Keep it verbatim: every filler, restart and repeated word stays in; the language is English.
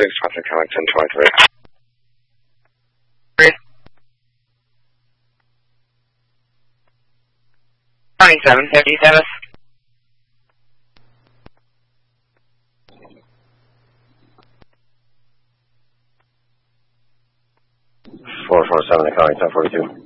six, traffic count ten twenty-three. Three. twenty-seven fifty-seven. four four seven, calling ten forty-two.